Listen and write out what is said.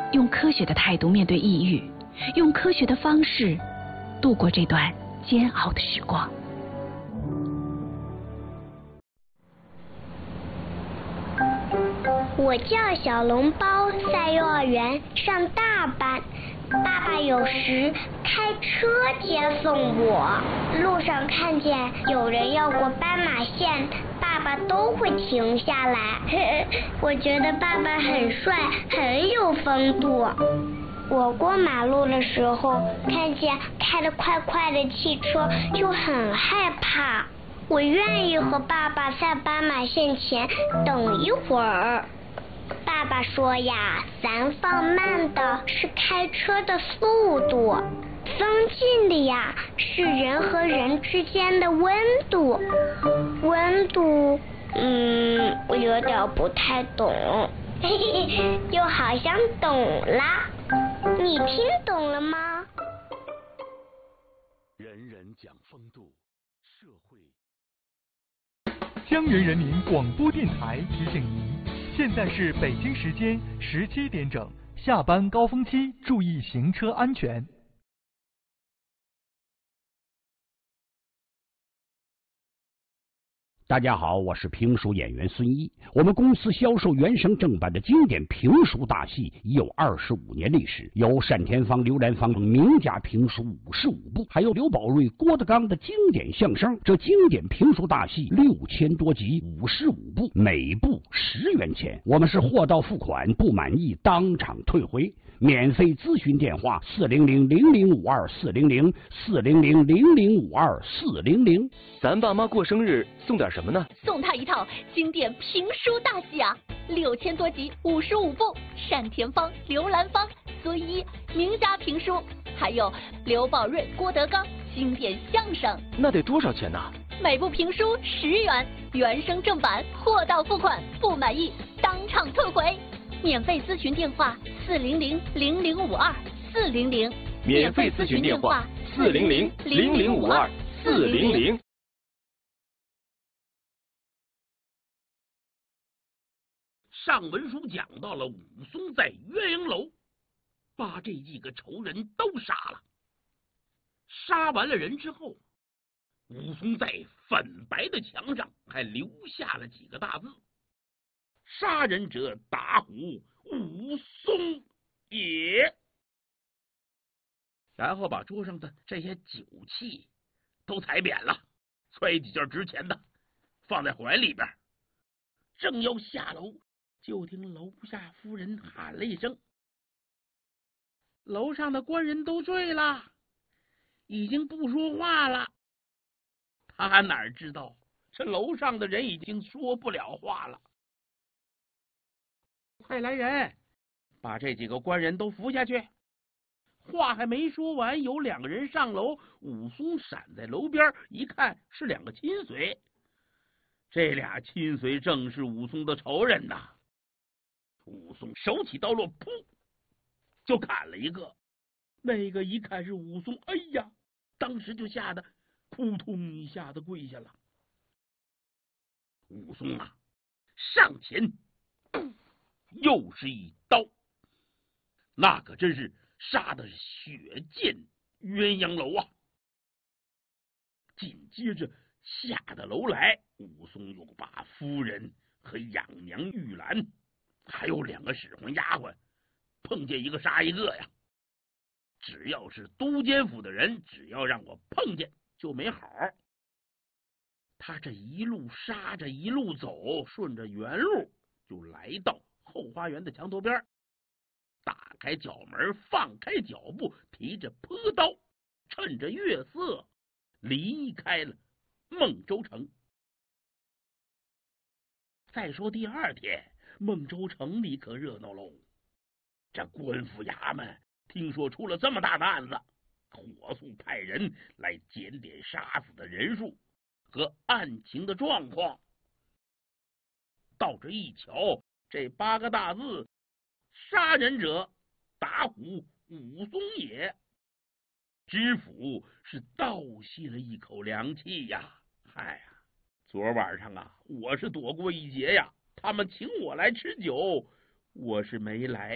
用科学的态度面对抑郁，用科学的方式度过这段煎熬的时光。 我叫小笼包，在幼儿园上大班。爸爸有时开车接送我，路上看见有人要过斑马线，爸爸都会停下来。我觉得爸爸很帅，很有风度。我过马路的时候，看见开得快快的汽车，就很害怕。我愿意和爸爸在斑马线前等一会儿。爸爸说呀，咱放慢的是开车的速度，增进的呀是人和人之间的温度。温度，我有点不太懂，又好像懂啦。你听懂了吗？ 人人讲风度，社会。 江源人民广播电台提醒您，现在是北京时间17点整，下班高峰期，注意行车安全。 大家好，我是评书演员孙一。我们公司销售原声正版的经典评书大戏已有25年历史，有单田芳、刘兰芳名家评书55部，还有刘宝瑞、郭德纲的经典相声。这经典评书大戏6000多集，55部，每部10元钱。我们是货到付款，不满意当场退回。免费咨询电话400-0052-400，400-0052-400。 咱爸妈过生日送点什么呢？ 送他一套经典评书大戏啊，6000多集，55部，单田芳、刘兰芳、孙一名家评书，还有刘宝瑞、郭德纲经典相声。 那得多少钱呢？ 每部评书10元，原声正版，货到付款，不满意当场退回。免费咨询电话400-0052-400， 免费咨询电话400-0052-400。 上文书讲到了武松在鸳鸯楼把这几个仇人都杀了。杀完了人之后，武松在粉白的墙上还留下了几个大字：杀人者打虎武松也。然后把桌上的这些酒器都踩扁了，揣几件值钱的放在怀里边，正要下楼，就听楼下夫人喊了一声：楼上的官人都睡了，已经不说话了。他哪知道这楼上的人已经说不了话了。快来人，把这几个官人都扶下去。话还没说完，有2个人上楼，武松闪在楼边，一看是2个亲随。这俩亲随正是武松的仇人呐。武松手起刀落，噗，就砍了一个。那个一看是武松，哎呀，当时就吓得扑通一下子跪下了。武松啊，上前又是一刀，那可真是杀的血溅鸳鸯楼啊！紧接着下的楼来，武松又把夫人和养娘玉兰，还有2个使唤丫鬟，碰见一个杀一个呀！只要是都监府的人，只要让我碰见就没好。他这一路杀着一路走，顺着原路就来到后花园的墙头边，打开角门，放开脚步，提着坡刀，趁着月色离开了孟州城。再说第2天，孟州城里可热闹喽。这官府衙门听说出了这么大的案子，火速派人来检点杀死的人数和案情的状况。到这一瞧，这8个大字：杀人者打虎武松也，知府是倒吸了一口凉气呀！嗨呀，昨晚上啊，我是躲过一劫呀，他们请我来吃酒，我是没来。